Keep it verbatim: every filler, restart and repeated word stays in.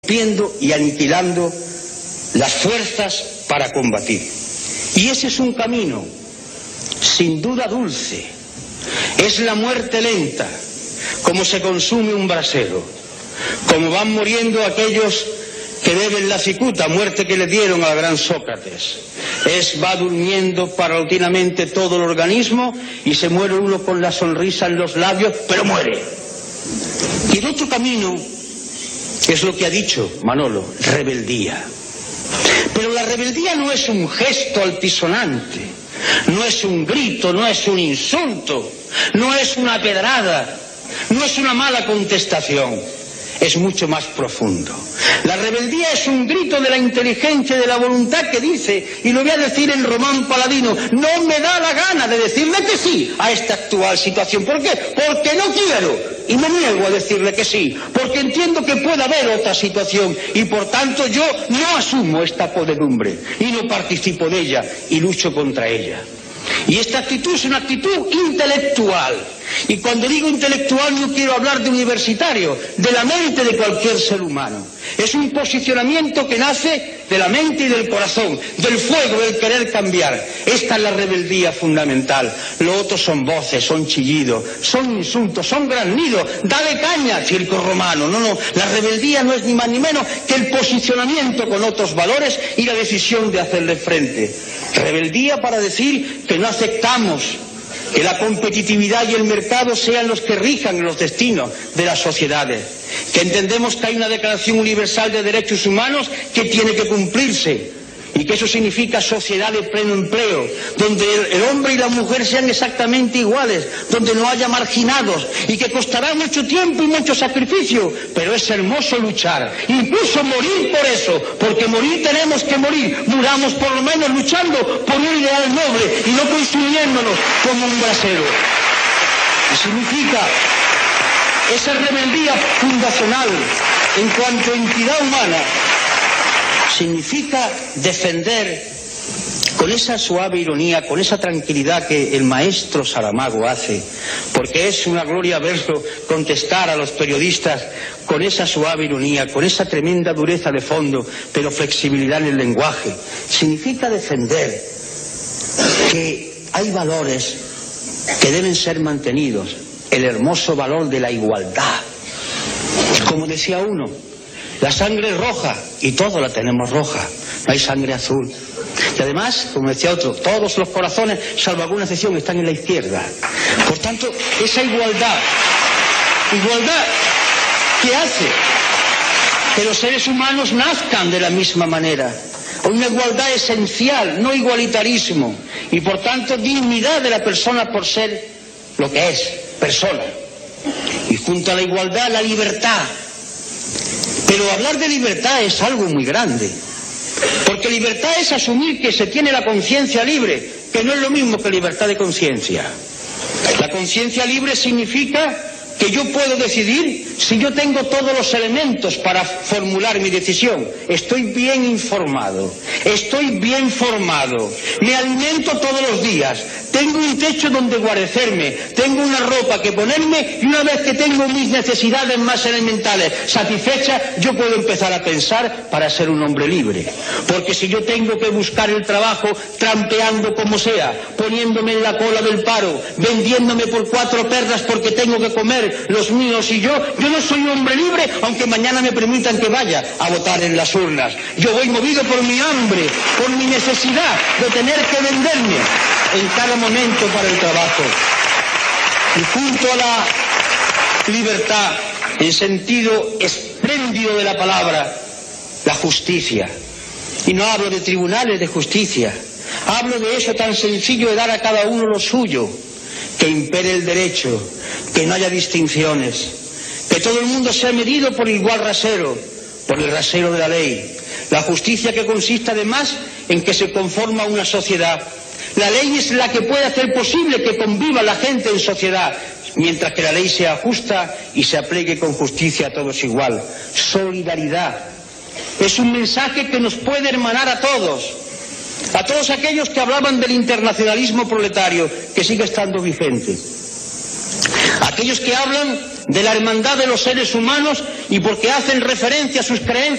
rompiendo y aniquilando las fuerzas para combatir. Y ese es un camino, sin duda dulce. Es la muerte lenta, como se consume un brasero, como van muriendo aquellos que beben la cicuta, muerte que le dieron al gran Sócrates. Es, va durmiendo paulatinamente todo el organismo y se muere uno con la sonrisa en los labios, pero muere. Y el otro camino es lo que ha dicho Manolo, rebeldía. Pero la rebeldía no es un gesto altisonante, no es un grito, no es un insulto, no es una pedrada, no es una mala contestación, es mucho más profundo. La rebeldía es un grito de la inteligencia y de la voluntad que dice, y lo voy a decir en Román Paladino, no me da la gana de decirle que sí a esta actual situación. ¿Por qué? Porque no quiero. Y me niego a decirle que sí, porque entiendo que puede haber otra situación y por tanto yo no asumo esta podredumbre y no participo de ella y lucho contra ella. Y esta actitud es una actitud intelectual. Y cuando digo intelectual no quiero hablar de universitario, de la mente de cualquier ser humano. Es un posicionamiento que nace de la mente y del corazón, del fuego, del querer cambiar. Esta es la rebeldía fundamental. Lo otro son voces, son chillidos, son insultos, son graznidos. Dale caña, circo romano. No, no, la rebeldía no es ni más ni menos que el posicionamiento con otros valores y la decisión de hacerle frente. Rebeldía para decir que no aceptamos que la competitividad y el mercado sean los que rijan los destinos de las sociedades, que entendemos que hay una Declaración Universal de Derechos Humanos que tiene que cumplirse y que eso significa sociedad de pleno empleo, donde el hombre y la mujer sean exactamente iguales, donde no haya marginados y que costará mucho tiempo y mucho sacrificio, pero es hermoso luchar, incluso morir por eso, porque morir tenemos que morir, muramos por lo menos luchando por un ideal noble y no consumiéndonos como un brasero. Y significa esa rebeldía fundacional en cuanto a entidad humana, significa defender con esa suave ironía, con esa tranquilidad que el maestro Saramago hace, porque es una gloria verlo contestar a los periodistas con esa suave ironía, con esa tremenda dureza de fondo, pero flexibilidad en el lenguaje. Significa defender que hay valores que deben ser mantenidos, el hermoso valor de la igualdad. Como decía uno, la sangre es roja y todos la tenemos roja, no hay sangre azul. Y además, como decía otro, todos los corazones, salvo alguna excepción, están en la izquierda. Por tanto, esa igualdad, igualdad que hace que los seres humanos nazcan de la misma manera. Una igualdad esencial, no igualitarismo. Y por tanto, dignidad de la persona por ser lo que es, persona. Y junto a la igualdad, la libertad. Pero hablar de libertad es algo muy grande, porque libertad es asumir que se tiene la conciencia libre, que no es lo mismo que libertad de conciencia. La conciencia libre significa que yo puedo decidir si yo tengo todos los elementos para formular mi decisión. Estoy bien informado, estoy bien formado, me alimento todos los días, tengo un techo donde guarecerme, tengo una ropa que ponerme y una vez que tengo mis necesidades más elementales satisfechas, yo puedo empezar a pensar para ser un hombre libre. Porque si yo tengo que buscar el trabajo trampeando como sea, poniéndome en la cola del paro, vendiéndome por cuatro perras porque tengo que comer los míos y yo, yo no soy un hombre libre, aunque mañana me permitan que vaya a votar en las urnas. Yo voy movido por mi hambre, por mi necesidad de tener que venderme en cada momento para el trabajo. Y junto a la libertad, en sentido espléndido de la palabra, la justicia. Y no hablo de tribunales de justicia, hablo de eso tan sencillo de dar a cada uno lo suyo, que impere el derecho, que no haya distinciones, que todo el mundo sea medido por igual rasero, por el rasero de la ley. La justicia que consiste además en que se conforma una sociedad. La ley es la que puede hacer posible que conviva la gente en sociedad, mientras que la ley sea justa y se aplique con justicia a todos igual. Solidaridad. Es un mensaje que nos puede hermanar a todos. A todos aquellos que hablaban del internacionalismo proletario, que sigue estando vigente. Aquellos que hablan de la hermandad de los seres humanos y porque hacen referencia a sus creencias